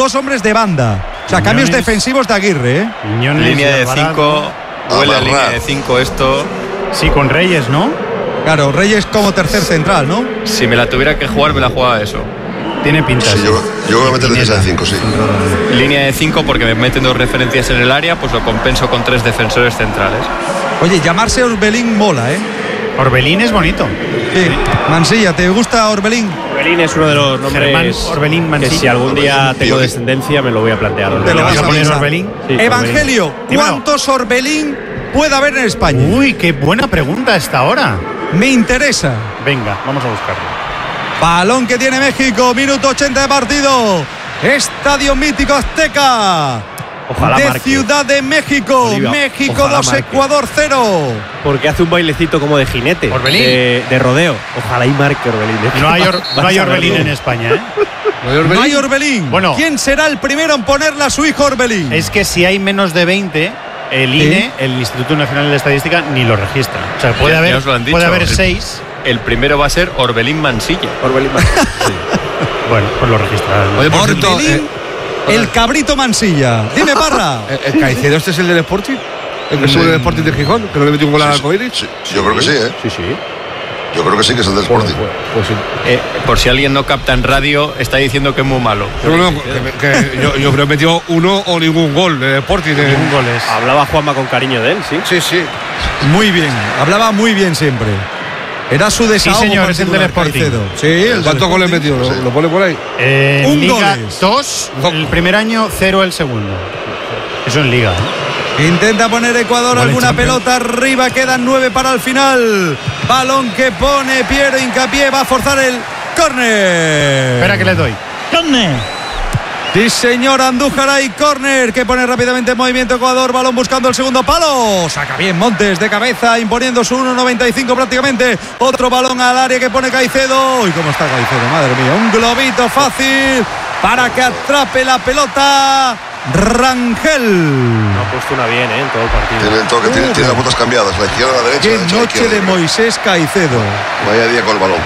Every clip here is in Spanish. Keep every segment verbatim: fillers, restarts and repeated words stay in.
dos hombres de banda. O sea, Quiñones, cambios defensivos de Aguirre, ¿eh? Quiñones, Línea de Alvarado. cinco. Huele a línea de cinco esto. Sí, con Reyes, ¿no? Claro, Reyes como tercer central, ¿no? Si me la tuviera que jugar, me la jugaba eso. Tiene pinta. Sí, yo, yo voy a meter defensa de cinco, sí. Línea de cinco porque me meten dos referencias en el área, pues lo compenso con tres defensores centrales. Oye, llamarse Orbelín mola, ¿eh? Orbelín es bonito. Sí. Mansilla, ¿te gusta Orbelín? Orbelín es uno de los nombres Germán Orbelín que Mansilla. si algún día tengo descendencia me lo voy a plantear. Te ¿Le lo vas vas a a poner pensar. Orbelín? Sí, Evangelio, Dímelo. ¿cuántos Orbelín puede haber en España? Uy, qué buena pregunta esta hora. Me interesa. Venga, vamos a buscarlo. Balón que tiene México, minuto ochenta de partido. Estadio Mítico Azteca. Ojalá de marque. Ciudad de México. Olivia, México ojalá dos, marque. Ecuador cero. Porque hace un bailecito como de jinete. Orbelín. De, de rodeo. Ojalá y marque Orbelín. No hay, or- Vas no hay a Orbelín verlo. en España, ¿eh? No hay Orbelín. Bueno. ¿Quién será el primero en ponerle a su hijo Orbelín? Es que si hay menos de veinte, el I N E, Sí. el Instituto Nacional de Estadística, ni lo registra. O sea, puede Ya- haber, ya os lo han dicho. puede haber El- seis. El primero va a ser Orbelín Mansilla. Orbelín marque. Bueno, pues lo registrarán. Oye, por cierto, Orbelín, eh, el cabrito Mansilla. Dime, Parra. ¿el, el Caicedo este es el del Sporting? ¿El que sube del Sporting de Gijón? ¿Que no le metió un gol al arcoíris? Sí, yo creo que sí, ¿eh? Sí, sí. Yo creo que sí, que es el del Sporting. Pues sí. Eh, por si alguien no capta en radio, está diciendo que es muy malo. No, no, que, que yo, yo creo que metió uno o ningún gol del Sporting. de- Ningún gol es. Hablaba Juanma con cariño de él, sí. Sí, sí. Muy bien. Hablaba muy bien siempre. Era su desahogo. señor, es el del particular, Sporting. Caicedo. Sí, el del ¿Cuántos goles Sporting. metió? ¿Lo, Sí. lo pone por ahí? Eh, Un Liga goles. dos, el primer año, cero el segundo. Eso en Liga. ¿eh? Intenta poner Ecuador Vale, alguna Champions. pelota arriba, quedan nueve para el final. Balón que pone Piero Hincapié, va a forzar el córner. Espera que le doy. Sí, señor, Andújar ahí, córner, que pone rápidamente en movimiento Ecuador, balón buscando el segundo palo, saca bien Montes de cabeza, imponiendo su uno noventa y cinco prácticamente, otro balón al área que pone Caicedo, y cómo está Caicedo, madre mía, un globito fácil para que atrape la pelota Rangel. No ha puesto una bien, ¿eh? En todo el partido. Tiene el toque, tiene, tiene las botas cambiadas, la izquierda a la derecha. Qué la derecha a la noche izquierda. de Moisés Caicedo. Vaya día con el balón.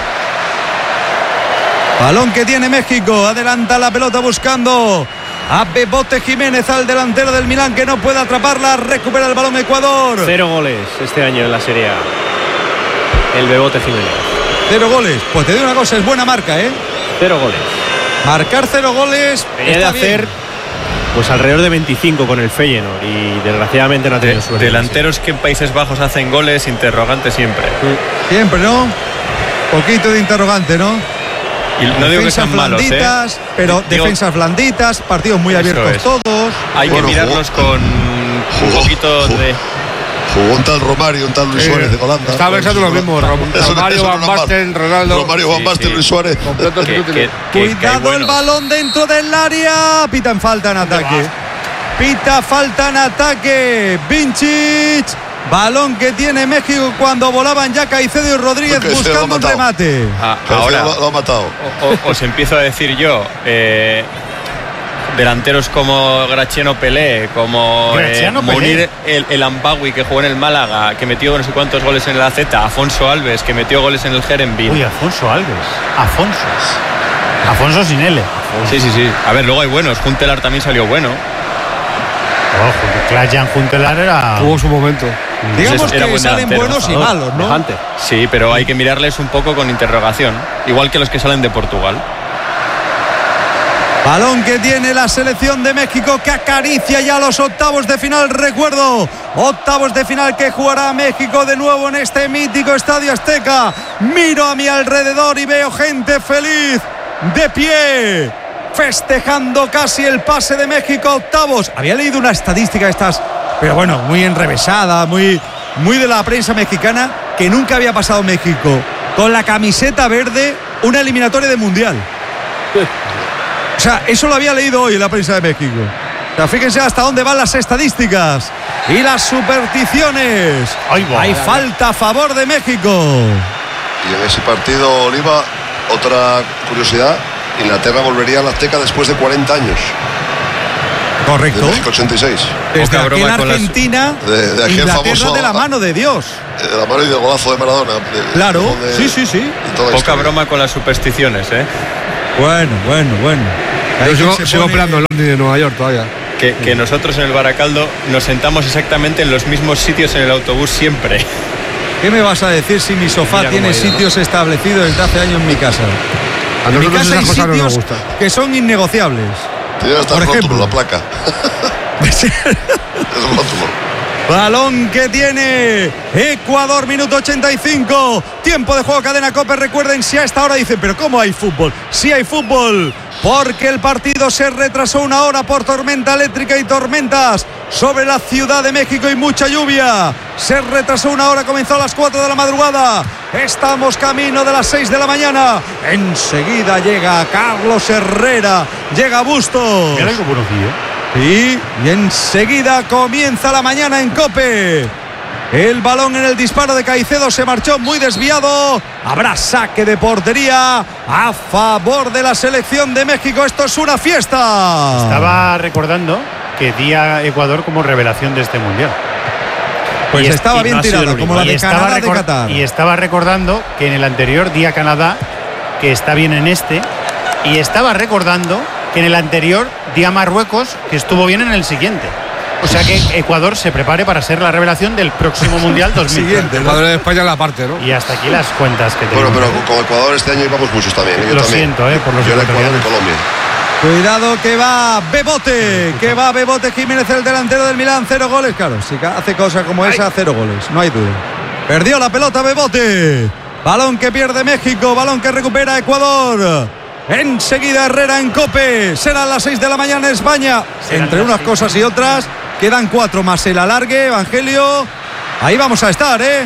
Balón que tiene México, adelanta la pelota buscando a Bebote Jiménez, al delantero del Milán, que no puede atraparla, recupera el balón Ecuador. Cero goles este año en la Serie A. El Bebote Jiménez. Cero goles, pues te digo una cosa, es buena marca, ¿eh? Cero goles. Marcar cero goles Venía de está bien. hacer pues alrededor de veinticinco con el Feyenoord y desgraciadamente no ha tenido De- suerte. delanteros que en Países Bajos hacen goles, interrogante siempre. Siempre, ¿no? Poquito de interrogante, ¿no? Y no digo que sean malos, ¿eh? blanditas, pero Digo- defensas blanditas, partidos muy Eso abiertos es. todos. Hay Bueno, que mirarlos jugó- con un jugó- poquito jugó- de... Jugó un tal Romario, un tal Luis Sí, Suárez de Holanda. estaba pensando lo mismo, Rom- Eso- Romario, eso no Van es mal. Basten, Ronaldo. Romario, Van Sí, Basten, sí. Luis Suárez. Completos que- inútiles. que- que hay Cuidado el buenos. balón dentro del área. Pita en falta en ataque. Pita falta en ataque. Vincic. Balón que tiene México cuando volaban ya Caicedo y Rodríguez Creo que se lo ha buscando un matado. remate. Ah, Pero ahora lo, lo ha matado. o- o- os empiezo a decir yo, eh, delanteros como Graciano Pelé, como eh, Graciano Pelé. Munir el, el Ambawi, que jugó en el Málaga, que metió no sé cuántos goles en el A Z, Afonso Alves, que metió goles en el Herenveen. Uy, Afonso Alves. Afonso. Afonso sin L. Sí, sí, sí. A ver, luego hay buenos. Juntelar también salió bueno. Ojo, Klaas-Jan Juntelar era. Tuvo su momento. Digamos Ese era que buen salen delantero, buenos y Lanzador, malos, ¿no? Dejante. Sí, pero hay que mirarles un poco con interrogación. Igual que los que salen de Portugal. Balón que tiene la selección de México, que acaricia ya los octavos de final. Recuerdo, octavos de final que jugará México de nuevo en este mítico Estadio Azteca. Miro a mi alrededor y veo gente feliz, de pie, festejando casi el pase de México a octavos. Había leído una estadística de estas, pero bueno, muy enrevesada, muy, muy de la prensa mexicana, que nunca había pasado México con la camiseta verde una eliminatoria de Mundial. O sea, eso lo había leído hoy en la prensa de México. O sea, fíjense hasta dónde van las estadísticas y las supersticiones. Ay, va. Hay falta a favor de México. Y en ese partido, Oliva, otra curiosidad: Inglaterra volvería a la Azteca después de cuarenta años. De Correcto. México ochenta y seis. Desde Poca broma aquella con las- Argentina, de- de aquel Inglaterra famoso- de la mano de Dios. De la mano y del golazo de Maradona. de- Claro, de- sí, sí, sí. y toda la Poca historia. broma con las supersticiones, ¿eh? Bueno, bueno, bueno. Yo sigo, sigo pone... esperando el Omni de Nueva York todavía. Que, que nosotros en el Baracaldo nos sentamos exactamente en los mismos sitios en el autobús siempre. ¿Qué me vas a decir si mi sofá Mira tiene sitios ¿no? establecidos desde hace años en mi casa? A en mi casa hay sitios no nos gusta. que son innegociables. Tiene hasta Por el ejemplo, rótulo, la placa. Es un rótulo. Balón que tiene Ecuador, minuto ochenta y cinco. Tiempo de juego, cadena COPE. Recuerden, si a esta hora dicen, pero ¿cómo hay fútbol? Sí hay fútbol, porque el partido se retrasó una hora por tormenta eléctrica y tormentas sobre la Ciudad de México y mucha lluvia. Se retrasó una hora, comenzó a las cuatro de la madrugada. Estamos camino de las seis de la mañana. Enseguida llega Carlos Herrera, llega Bustos. Mira algo conocido. Y, y enseguida comienza la mañana en COPE. El balón en el disparo de Caicedo se marchó muy desviado. Habrá saque de portería a favor de la selección de México. Esto es una fiesta. Estaba recordando que di a Ecuador como revelación de este mundial. Pues y estaba bien no tirada, como la de Canadá de Qatar. Y estaba recordando que en el anterior di a Canadá, que está bien en este. Y estaba recordando que en el anterior di a Marruecos, que estuvo bien en el siguiente. O sea que Ecuador se prepare para ser la revelación del próximo Mundial dos mil veinte. El Ecuador de España en la parte, ¿no? Y hasta aquí las cuentas que tenemos. Bueno, pero con Ecuador este año íbamos muchos también. Yo Lo también. siento, ¿eh? Por los Yo en Ecuador y Colombia. Cuidado que va Bebote, que va Bebote Jiménez, el delantero del Milán, cero goles. Claro, si hace cosas como esa, cero goles, no hay duda. Perdió la pelota Bebote. Balón que pierde México, balón que recupera Ecuador. Enseguida Herrera en COPE. Serán las seis de la mañana en España. Serán Entre unas cosas y otras, quedan cuatro más el alargue, Evangelio. Ahí vamos a estar, ¿eh?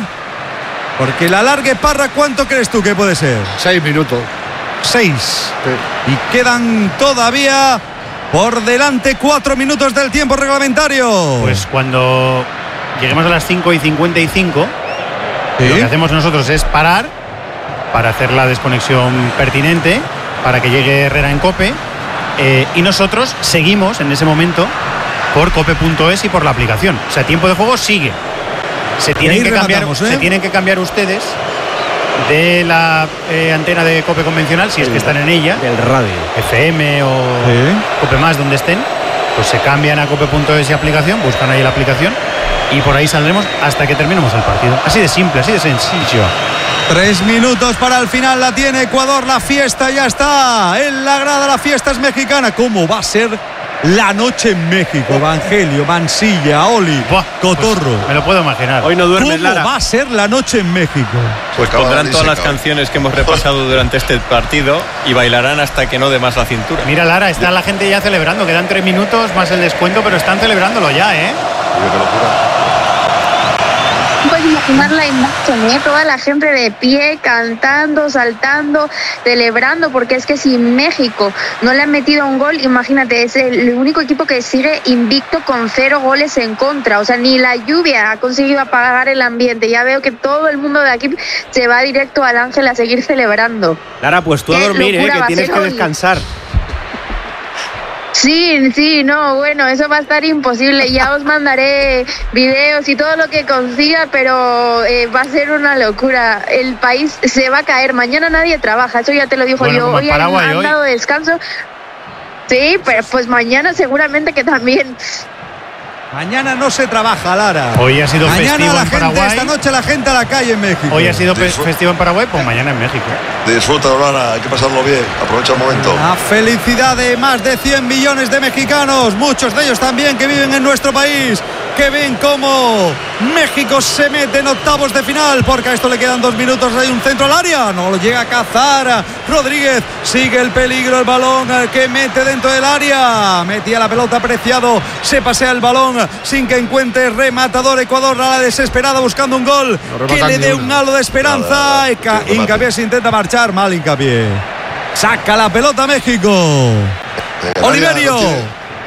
Porque el alargue, Parra, ¿cuánto crees tú que puede ser? Seis minutos. Seis. Sí. Y quedan todavía por delante cuatro minutos del tiempo reglamentario. Pues cuando lleguemos a las cinco y cincuenta y cinco, ¿sí? Lo que hacemos nosotros es parar para hacer la desconexión pertinente, para que llegue Herrera en COPE, eh, y nosotros seguimos en ese momento por cope punto es y por la aplicación. O sea, tiempo de juego sigue. Se tienen, que cambiar, ¿eh? se tienen que cambiar ustedes de la eh, antena de COPE convencional, si es que están en ella, del radio, F M o ¿sí? COPE más, donde estén, pues se cambian a cope punto es y aplicación, buscan ahí la aplicación y por ahí saldremos hasta que terminemos el partido. Así de simple, así de sencillo. Tres minutos para el final, la tiene Ecuador, la fiesta ya está en la grada, la fiesta es mexicana. ¿Cómo va a ser la noche en México? Evangelio, Mansilla, Oli, Buah, Cotorro. Pues me lo puedo imaginar. Hoy no duermes, ¿Cómo Lara? va a ser la noche en México? Pues pondrán todas las canciones que hemos repasado durante este partido y bailarán hasta que no dé más la cintura. Mira, Lara, está la gente ya celebrando, quedan tres minutos más el descuento, pero están celebrándolo ya, ¿eh? Qué locura. Puedes imaginar la imagen, ¿eh? Toda la gente de pie, cantando, saltando, celebrando, porque es que si México no le han metido un gol, imagínate, es el único equipo que sigue invicto con cero goles en contra. O sea, ni la lluvia ha conseguido apagar el ambiente. Ya veo que todo el mundo de aquí se va directo al Ángel a seguir celebrando. Lara, pues tú a dormir, ¿eh? Que tienes que descansar. Sí, sí, no, bueno, eso va a estar imposible. Ya os mandaré videos y todo lo que consiga, pero eh, va a ser una locura. El país se va a caer. Mañana nadie trabaja, eso ya te lo dijo bueno, yo. Hoy han, han dado descanso. Sí, pero pues mañana seguramente que también. Mañana no se trabaja, Lara. Hoy ha sido mañana festivo la en gente, Paraguay. Esta noche la gente a la calle en México. Hoy ha sido Disfr- festivo en Paraguay, pues mañana en México. Disfrútalo, Lara, hay que pasarlo bien. Aprovecha el momento. La felicidad de más de cien millones de mexicanos, muchos de ellos también que viven en nuestro país, que ven cómo México se mete en octavos de final, porque a esto le quedan dos minutos. Hay un centro al área, no lo llega a cazar Rodríguez, sigue el peligro, el balón que mete dentro del área, metía la pelota Preciado, se pasea el balón sin que encuentre rematador. Ecuador a la desesperada buscando un gol no que le dé un halo de esperanza. Nada, nada, nada. Hincapié se intenta marchar, mal Hincapié, saca la pelota México. Venga, Oliverio. María, no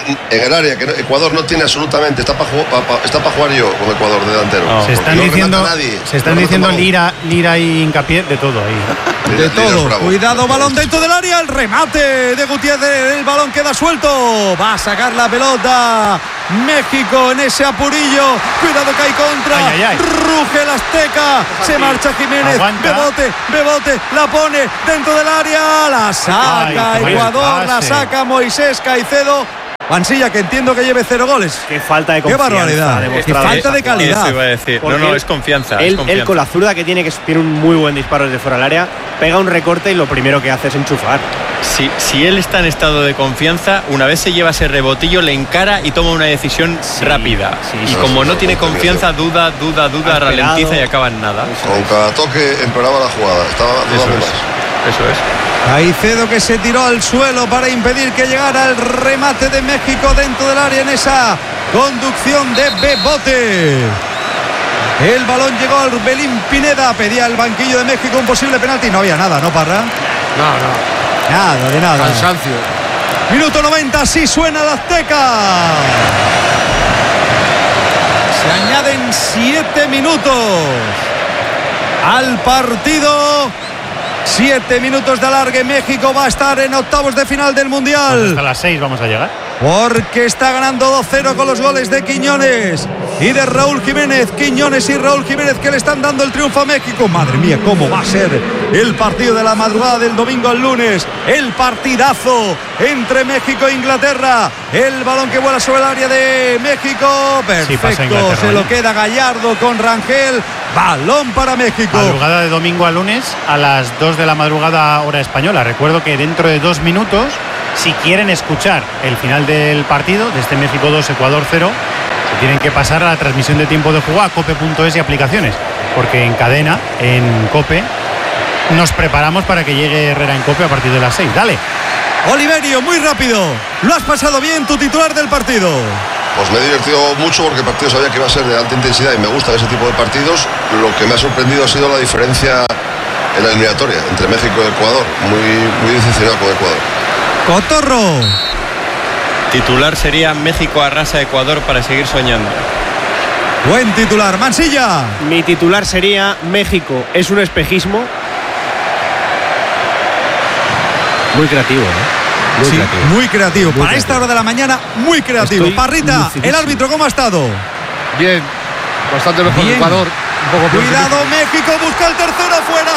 en el área que Ecuador no tiene absolutamente, está para jugar, pa, pa, está para jugar yo con Ecuador de delantero. No, se están no diciendo, nadie, se están no diciendo Lira, Lira y Hincapié, de todo ahí. De todo. Cuidado, balón dentro del área, el remate de Gutiérrez, el balón queda suelto, va a sacar la pelota México en ese apurillo, cuidado que hay contra, ay, ay, ay. ruge el Azteca, se marcha Jiménez, Aguanta. Bebote, Bebote, la pone dentro del área, la saca ay, Ecuador, la saca Moisés Caicedo. Mansilla, que entiendo que lleve cero goles. Qué falta de Qué confianza. barbaridad. Qué falta de calidad. Eso iba a decir. No, no, es confianza. Él, es confianza. él con la zurda que tiene, que tiene un muy buen disparo desde fuera del área, pega un recorte y lo primero que hace es enchufar. Si, si él está en estado de confianza, una vez se lleva ese rebotillo, le encara y toma una decisión sí, rápida. Sí, y sí, como sí, no sí, tiene sí, confianza, duda, duda, duda, ralentiza y acaba en nada. Con cada toque empeoraba la jugada. Estaba dudando más. Eso es. Caicedo, que se tiró al suelo para impedir que llegara el remate de México dentro del área en esa conducción de Bebote. El balón llegó al Orbelín Pineda, pedía el banquillo de México un posible penalti. No había nada, ¿no, Parra? No, no. Nada, de nada. Cansancio. Minuto noventa, sí suena el Azteca. Se añaden siete minutos al partido. Siete minutos de alargue. México va a estar en octavos de final del Mundial. Pues hasta las seis vamos a llegar. Porque está ganando dos cero con los goles de Quiñones y de Raúl Jiménez. Quiñones y Raúl Jiménez, que le están dando el triunfo a México. Madre mía, cómo va a ser el partido de la madrugada del domingo al lunes. El partidazo entre México e Inglaterra. El balón que vuela sobre el área de México. Perfecto, sí, se lo queda Gallardo con Rangel. Balón para México. Madrugada de domingo a lunes a las dos de la madrugada hora española. Recuerdo que dentro de dos minutos, si quieren escuchar el final del partido, de este México dos, Ecuador cero, se tienen que pasar a la transmisión de tiempo de juego a cope punto es y aplicaciones, porque en cadena, en Cope, nos preparamos para que llegue Herrera en Cope a partir de las seis. Dale. Oliverio, muy rápido. ¿Lo has pasado bien, tu titular del partido? Pues me he divertido mucho porque el partido sabía que iba a ser de alta intensidad y me gustan ese tipo de partidos. Lo que me ha sorprendido ha sido la diferencia en la eliminatoria entre México y Ecuador. Muy, muy decepcionado con Ecuador. Cotorro. Titular sería México arrasa a Ecuador para seguir soñando. Buen titular. Mansilla. Mi titular sería México es un espejismo. Muy creativo, ¿no? Muy, sí, creativo. muy creativo. Muy Para creativo. esta hora de la mañana, muy creativo. Estoy Parrita, lucidísimo. el árbitro, ¿cómo ha estado? Bien. Bastante mejor Bien. que Ecuador. Un poco peor. Cuidado, México busca el tercero fuera.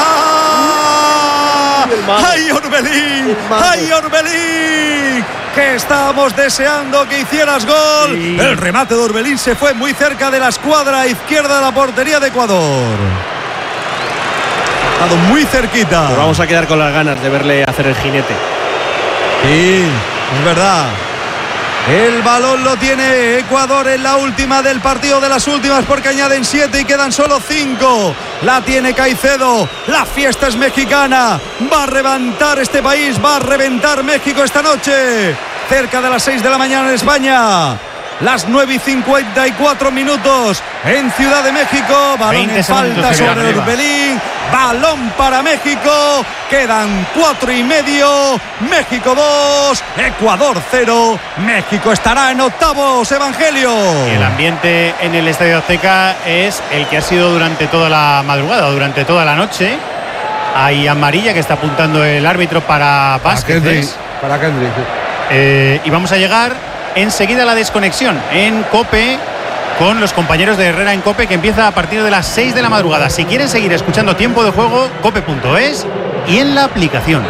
¡Ay, Orbelín! ¡Ay, Orbelín! Que estábamos deseando que hicieras gol. Sí. El remate de Orbelín se fue muy cerca de la escuadra izquierda de la portería de Ecuador. Ha estado muy cerquita. Nos vamos a quedar con las ganas de verle hacer el jinete. Sí, es verdad. El balón lo tiene Ecuador en la última del partido, de las últimas, porque añaden siete y quedan solo cinco. La tiene Caicedo. La fiesta es mexicana. Va a reventar este país, va a reventar México esta noche. Cerca de las seis de la mañana en España. Las nueve y cincuenta y cuatro minutos en Ciudad de México. Balón en falta sobre Orbelín. Balón para México. Quedan cuatro y medio. México dos, Ecuador cero. México estará en octavos. Evangelio. Y el ambiente en el Estadio Azteca es el que ha sido durante toda la madrugada, durante toda la noche. Hay amarilla que está apuntando el árbitro para Vázquez. Para Kendrick. Eh, y vamos a llegar enseguida a la desconexión en Cope con los compañeros de Herrera en Cope, que empieza a partir de las seis de la madrugada. Si quieren seguir escuchando tiempo de juego, cope punto es y en la aplicación.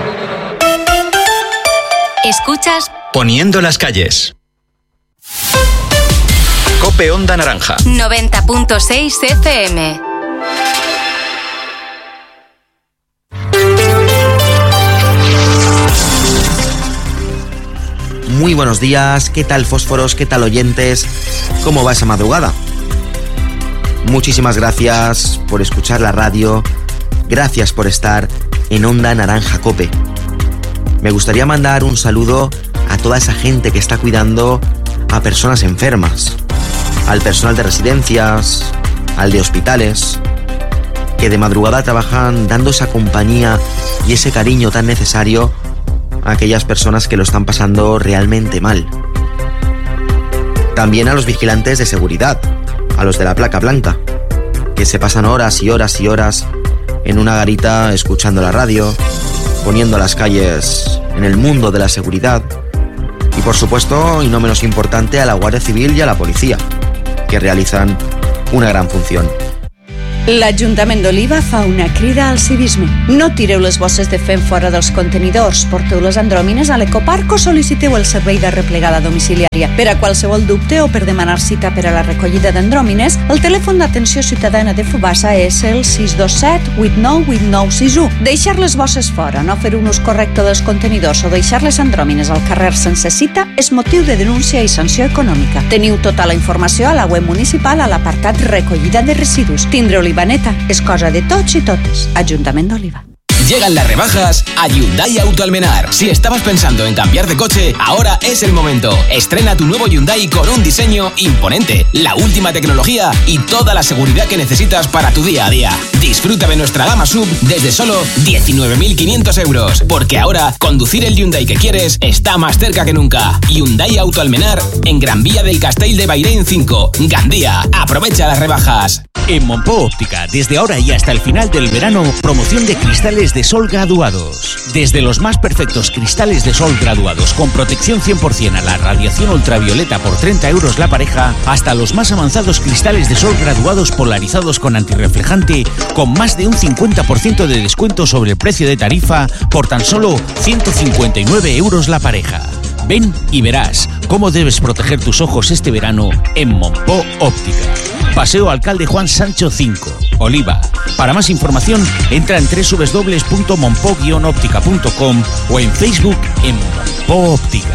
Escuchas Poniendo las calles. Cope Onda Naranja. noventa punto seis F M. Muy buenos días, ¿qué tal fósforos? ¿Qué tal oyentes? ¿Cómo va esa madrugada? Muchísimas gracias por escuchar la radio, gracias por estar en Onda Naranja Cope. Me gustaría mandar un saludo a toda esa gente que está cuidando a personas enfermas, al personal de residencias, al de hospitales, que de madrugada trabajan dando esa compañía y ese cariño tan necesario a aquellas personas que lo están pasando realmente mal. También a los vigilantes de seguridad, a los de la placa blanca, que se pasan horas y horas y horas en una garita escuchando la radio, poniendo las calles en el mundo de la seguridad. Y por supuesto, y no menos importante, a la Guardia Civil y a la policía, que realizan una gran función. L'Ajuntament d'Oliva fa una crida al civisme. No tireu les bosses de fem fora dels contenidors, porteu les andròmines a l'ecoparc o sol·liciteu el servei de replegada domiciliària. Per a qualsevol dubte o per demanar cita per a la recollida d'andròmines, el telèfon d'atenció ciutadana de Fubassa és el sis dos set vuit nou vuit nou sis u. Deixar les bosses fora, no fer un ús correcte dels contenidors o deixar les andròmines al carrer sense cita és motiu de denúncia i sanció econòmica. Teniu tota la informació a la web municipal a l'apartat recollida de residus. Tindre Olivaneta es cosa de tots y totes. Ayuntamiento de Oliva. Llegan las rebajas a Hyundai Auto Almenar. Si estabas pensando en cambiar de coche, ahora es el momento. Estrena tu nuevo Hyundai con un diseño imponente, la última tecnología y toda la seguridad que necesitas para tu día a día. Disfruta de nuestra gama sub desde solo diecinueve mil quinientos euros, porque ahora conducir el Hyundai que quieres está más cerca que nunca. Hyundai Auto Almenar en Gran Vía del Castell de Bairén cinco, Gandía. Aprovecha las rebajas. En Monpó Óptica, desde ahora y hasta el final del verano, promoción de cristales de sol graduados. Desde los más perfectos cristales de sol graduados con protección cien por ciento a la radiación ultravioleta por treinta euros la pareja, hasta los más avanzados cristales de sol graduados polarizados con antirreflejante con más de un cincuenta por ciento de descuento sobre el precio de tarifa por tan solo ciento cincuenta y nueve euros la pareja. Ven y verás cómo debes proteger tus ojos este verano en Monpó Óptica. Paseo Alcalde Juan Sancho cinco, Oliva. Para más información, entra en doble u doble u doble u punto monpó guion óptica punto com o en Facebook en Monpó Óptica.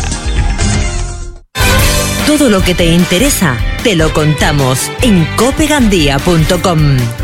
Todo lo que te interesa, te lo contamos en cope gandía punto com.